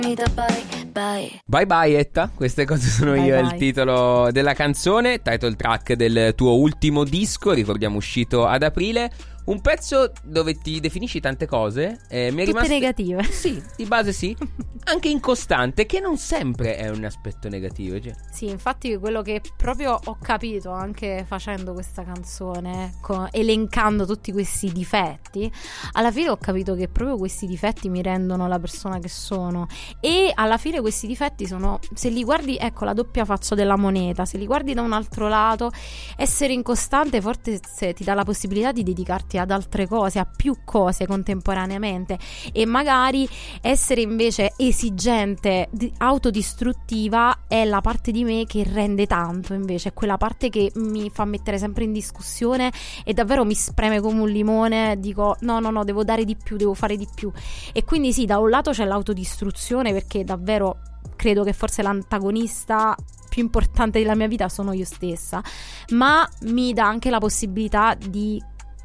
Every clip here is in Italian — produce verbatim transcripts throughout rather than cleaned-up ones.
Bye bye Etta, queste cose sono bye io, bye. È il titolo della canzone, title track del tuo ultimo disco, ricordiamo uscito ad aprile. Un pezzo dove ti definisci tante cose, eh, mi è tutte rimasto... negative. Sì, di base sì. Anche incostante, che non sempre è un aspetto negativo, cioè. Sì, infatti quello che proprio ho capito anche facendo questa canzone, co- elencando tutti questi difetti, alla fine ho capito che proprio questi difetti mi rendono la persona che sono. E alla fine questi difetti sono, se li guardi, ecco, la doppia faccia della moneta, se li guardi da un altro lato, essere incostante forse ti dà la possibilità di dedicarti ad altre cose, a più cose contemporaneamente, e magari essere invece esigente, di- autodistruttiva è la parte di me che rende tanto, invece è quella parte che mi fa mettere sempre in discussione e davvero mi spreme come un limone, dico no no no, devo dare di più, devo fare di più. E quindi sì, da un lato c'è l'autodistruzione, perché davvero credo che forse l'antagonista più importante della mia vita sono io stessa, ma mi dà anche la possibilità di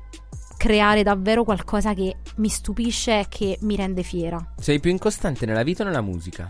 creare davvero qualcosa che mi stupisce e che mi rende fiera. Sei più incostante nella vita o nella musica?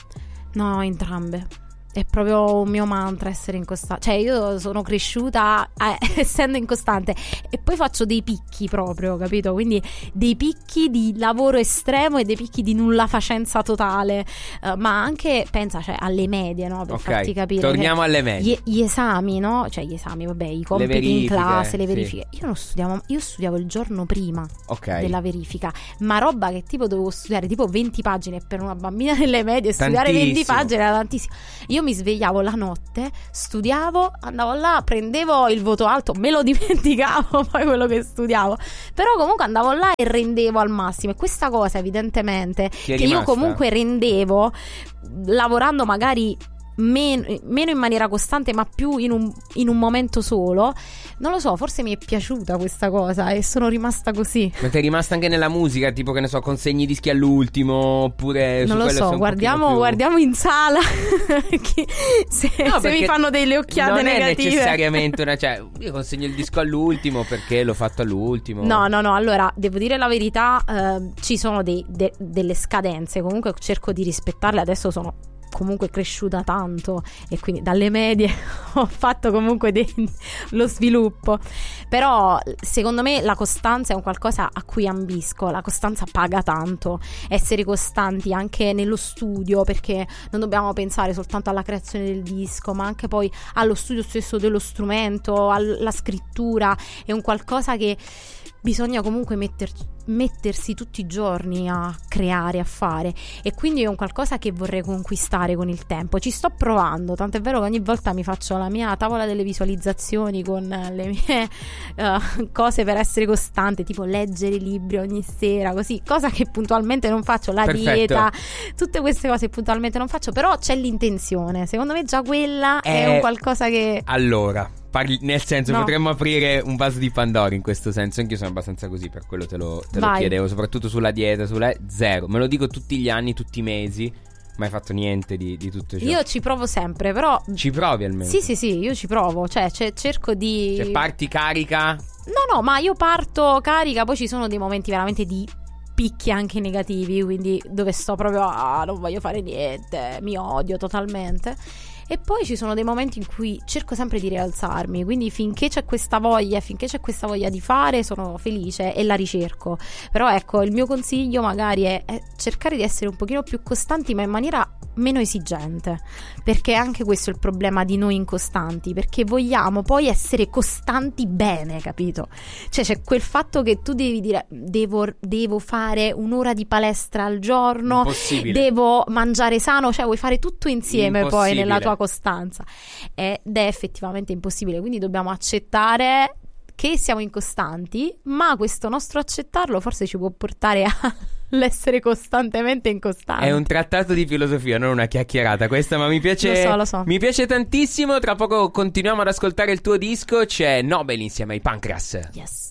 No, entrambe. È proprio un mio mantra essere incostante. Cioè io sono cresciuta eh, essendo incostante, e poi faccio dei picchi proprio, capito? Quindi dei picchi di lavoro estremo e dei picchi di nulla facenza totale, uh, ma anche pensa, cioè, alle medie, no? Per Ok, farti capire, torniamo alle medie. Gli, gli esami, no? Cioè gli esami, vabbè, i compiti verifiche, in classe, le sì. verifiche. Io non studiavo, io studiavo il giorno prima Ok. della verifica, ma roba che tipo dovevo studiare tipo venti pagine per una bambina delle medie. Studiare venti Tantissimo. pagine era tantissimo. Io mi svegliavo la notte, studiavo, andavo là, prendevo il voto alto, me lo dimenticavo poi quello che studiavo, però comunque andavo là e rendevo al massimo. E questa cosa evidentemente Ti è che io rimasta? comunque rendevo lavorando magari meno, meno in maniera costante, ma più in un, in un momento solo, non lo so, forse mi è piaciuta questa cosa e sono rimasta così. Ma ti è rimasta anche nella musica, tipo che ne so, consegni i dischi all'ultimo, oppure su Non lo quello sei so, un guardiamo, pochino più... guardiamo in sala Chi- se, No, se perché mi fanno delle occhiate non negative. è necessariamente una, cioè, io consegno il disco all'ultimo perché l'ho fatto all'ultimo. No, no, no, allora devo dire la verità, eh, ci sono dei- de- delle scadenze, comunque cerco di rispettarle. Adesso sono comunque cresciuta tanto e quindi dalle medie ho fatto comunque dei, lo sviluppo, però secondo me la costanza è un qualcosa a cui ambisco. La costanza paga tanto, essere costanti anche nello studio, perché non dobbiamo pensare soltanto alla creazione del disco, ma anche poi allo studio stesso dello strumento, alla scrittura. È un qualcosa che bisogna comunque metter, mettersi tutti i giorni a creare, a fare, e quindi è un qualcosa che vorrei conquistare con il tempo. Ci sto provando, tant'è vero che ogni volta mi faccio la mia tavola delle visualizzazioni con le mie uh, cose per essere costante, tipo leggere libri ogni sera, così, cosa che puntualmente non faccio, la Perfetto. dieta, tutte queste cose puntualmente non faccio, però c'è l'intenzione, secondo me già quella è, È- un qualcosa che... Allora, parli, nel senso, No. potremmo aprire un vaso di Pandora in questo senso. Anch'io sono abbastanza così, per quello te lo, te lo Vai. chiedevo, soprattutto sulla dieta, sulla zero. Me lo dico tutti gli anni, tutti i mesi, mai fatto niente di, di tutto ciò. Io ci provo sempre, però... Ci provi almeno? Sì, sì, sì, io ci provo, cioè, cioè, cerco di... Cioè, parti carica? No, no, ma io parto carica, poi ci sono dei momenti veramente di picchi anche negativi, quindi dove sto proprio, ah, non voglio fare niente, mi odio totalmente. E poi ci sono dei momenti in cui cerco sempre di rialzarmi, quindi finché c'è questa voglia, finché c'è questa voglia di fare, sono felice e la ricerco. Però ecco, il mio consiglio magari è, è cercare di essere un pochino più costanti, ma in maniera meno esigente, perché anche questo è il problema di noi incostanti, perché vogliamo poi essere costanti bene, capito? Cioè c'è quel fatto che tu devi dire devo, devo fare un'ora di palestra al giorno, Impossibile. devo mangiare sano, cioè vuoi fare tutto insieme poi Impossibile. nella tua costanza, ed è effettivamente impossibile. Quindi dobbiamo accettare che siamo incostanti, ma questo nostro accettarlo forse ci può portare all'essere costantemente incostanti. È un trattato di filosofia, non una chiacchierata questa, ma mi piace. Lo so, lo so. Mi piace tantissimo. Tra poco continuiamo ad ascoltare il tuo disco. C'è Nobel insieme ai Pancras. Yes.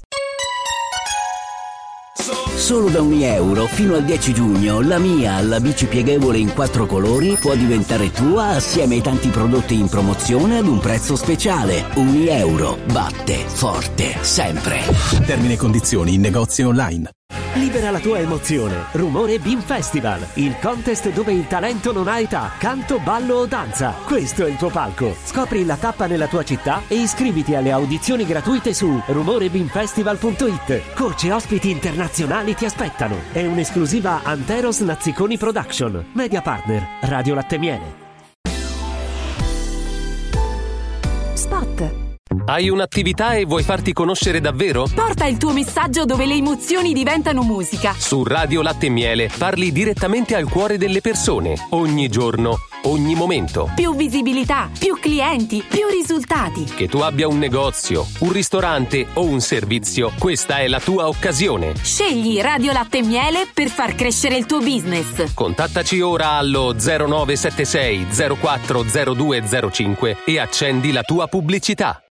Solo da ogni euro fino al dieci giugno la Mia, la bici pieghevole in quattro colori, può diventare tua assieme ai tanti prodotti in promozione ad un prezzo speciale. Ogni euro batte forte sempre. Termini e condizioni in negozi online. Libera la tua emozione. Rumore Beam Festival, il contest dove il talento non ha età, canto, ballo o danza. Questo è il tuo palco. Scopri la tappa nella tua città e iscriviti alle audizioni gratuite su rumore beam festival punto it. Coach e ospiti internazionali ti aspettano. È un'esclusiva Anteros Nazziconi Production. Media partner Radio Latte Miele. Spot. Hai un'attività e vuoi farti conoscere davvero? Porta il tuo messaggio dove le emozioni diventano musica. Su Radio Latte e Miele parli direttamente al cuore delle persone, ogni giorno, ogni momento. Più visibilità, più clienti, più risultati. Che tu abbia un negozio, un ristorante o un servizio, questa è la tua occasione. Scegli Radio Latte e Miele per far crescere il tuo business. Contattaci ora allo zero nove sette sei zero quattro zero due zero cinque e accendi la tua pubblicità.